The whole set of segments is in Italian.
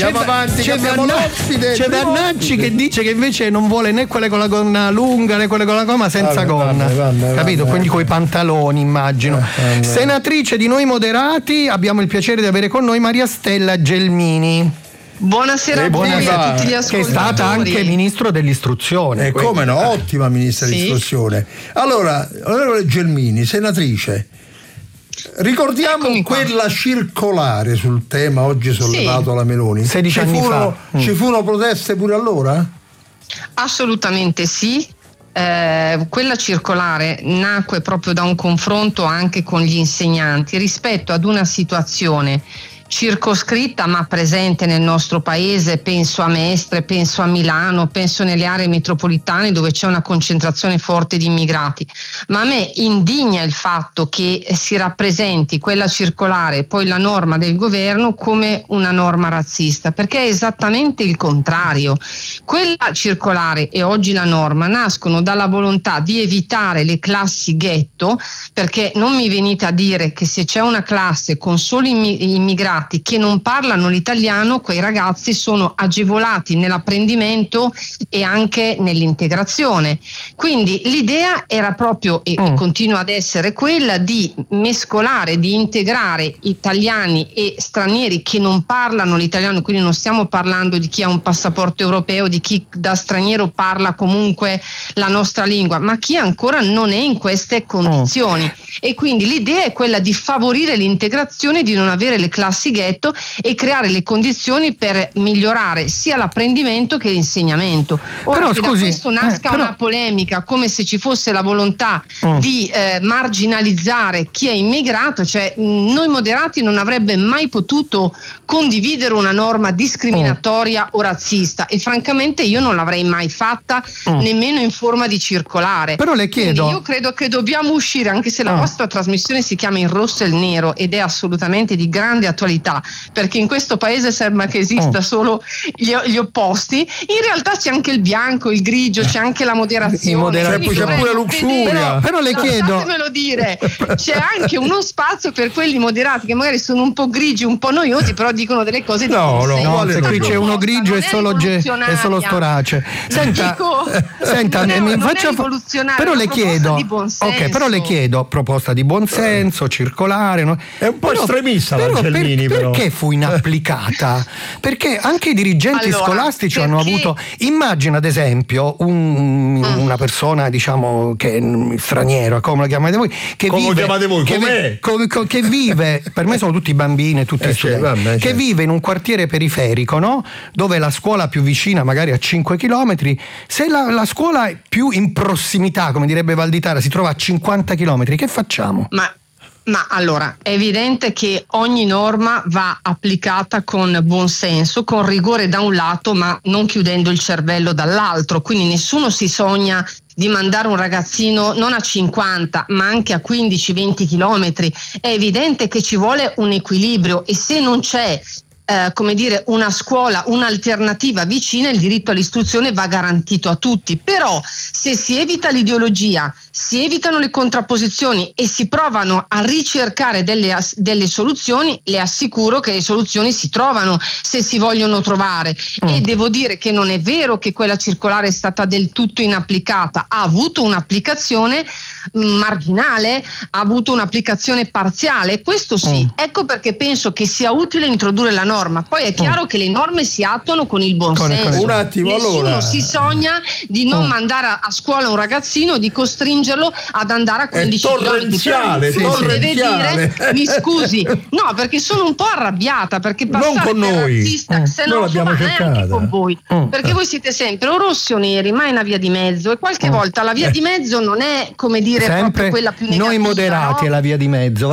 Andiamo avanti, c'è Vannacci che dice che invece non vuole né quelle con la gonna lunga né quelle con la gonna senza gonna. Capito? Quindi coi pantaloni, immagino. Senatrice di Noi Moderati, abbiamo il piacere di avere con noi Maria Stella Gelmini. Buonasera a voi e a tutti gli ascoltatori. Che è stata anche ministro dell'istruzione. Come no, ottima ministra dell'istruzione. Allora, onorevole Gelmini, senatrice, ricordiamo quella circolare sul tema oggi sollevato alla Meloni. 16 anni fa. Ci furono proteste pure allora? Assolutamente sì. Quella circolare nacque proprio da un confronto anche con gli insegnanti rispetto ad una situazione circoscritta ma presente nel nostro paese. Penso a Mestre, penso a Milano, penso nelle aree metropolitane dove c'è una concentrazione forte di immigrati, ma a me indigna il fatto che si rappresenti quella circolare e poi la norma del governo come una norma razzista, perché è esattamente il contrario. Quella circolare e oggi la norma nascono dalla volontà di evitare le classi ghetto, perché non mi venite a dire che se c'è una classe con solo immigrati che non parlano l'italiano, quei ragazzi sono agevolati nell'apprendimento e anche nell'integrazione. Quindi l'idea era proprio e continua ad essere quella di mescolare, di integrare italiani e stranieri che non parlano l'italiano, quindi non stiamo parlando di chi ha un passaporto europeo, di chi da straniero parla comunque la nostra lingua, ma chi ancora non è in queste condizioni. E quindi l'idea è quella di favorire l'integrazione, di non avere le classi ghetto e creare le condizioni per migliorare sia l'apprendimento che l'insegnamento. Ora, però, che scusi, da questo nasca una polemica come se ci fosse la volontà di marginalizzare chi è immigrato, cioè Noi Moderati non avrebbe mai potuto condividere una norma discriminatoria o razzista, e francamente io non l'avrei mai fatta nemmeno in forma di circolare. Però le chiedo, quindi io credo che dobbiamo uscire, anche se la vostra trasmissione si chiama Il Rosso e il Nero ed è assolutamente di grande attualità, perché in questo paese sembra che esista solo gli opposti. In realtà c'è anche il bianco, il grigio, c'è anche la moderazione. C'è pure luxuria. Però le chiedo, fatemelo dire, c'è anche uno spazio per quelli moderati che magari sono un po' grigi, un po' noiosi, però dicono delle cose di no, se qui c'è uno grigio è solo storace. Senta, mi faccia però le chiedo, però le chiedo proposta di buonsenso, circolare, no? È un po' estremista la Gelmini, perché fu inapplicata? Perché anche i dirigenti scolastici hanno avuto, immagina ad esempio una persona, diciamo, che è straniera, come la chiamate voi, che vive, per me sono tutti bambini, tutti studenti, che vive in un quartiere periferico, no? Dove la scuola più vicina magari a 5 chilometri, se la scuola più in prossimità, come direbbe Valditara, si trova a 50 chilometri, che facciamo? Ma allora, è evidente che ogni norma va applicata con buon senso, con rigore da un lato, ma non chiudendo il cervello dall'altro. Quindi nessuno si sogna di mandare un ragazzino non a 50 ma anche a 15-20 chilometri. È evidente che ci vuole un equilibrio, e se non c'è una scuola, un'alternativa vicina, il diritto all'istruzione va garantito a tutti. Però se si evita l'ideologia, si evitano le contrapposizioni e si provano a ricercare delle soluzioni, le assicuro che le soluzioni si trovano se si vogliono trovare. E devo dire che non è vero che quella circolare è stata del tutto inapplicata, ha avuto un'applicazione marginale, ha avuto un'applicazione parziale, questo sì. Ecco perché penso che sia utile introdurre la norma. Poi è chiaro che le norme si attuano con il buon senso. Un attimo, nessuno si sogna di non mandare a scuola un ragazzino, di costringerlo ad andare a 15 km. Deve dire, mi scusi, no, perché sono un po' arrabbiata, perché passare non con noi, razzista, se non l'abbiamo cercata anche con voi, perché voi siete sempre o rossi o neri, mai una via di mezzo, e qualche volta la via di mezzo non è, come dire, proprio quella più negativa. Noi moderati, no? È la via di mezzo.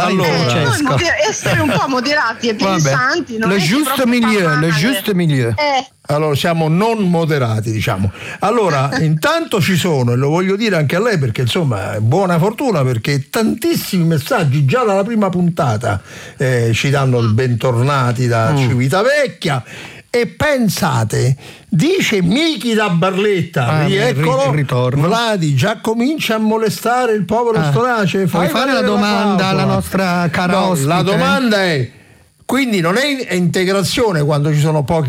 Essere un po' moderati e pensanti, non è le juste milieu. Allora siamo non moderati, diciamo. Allora, intanto ci sono, e lo voglio dire anche a lei perché insomma è buona fortuna, perché tantissimi messaggi già dalla prima puntata ci danno il bentornati da Civitavecchia. E pensate, dice Michi da Barletta, eccolo, ritorno. Vladi già comincia a molestare il povero Storace. Fai fare la domanda alla nostra cara ospite. La domanda è: quindi non è integrazione quando ci sono pochi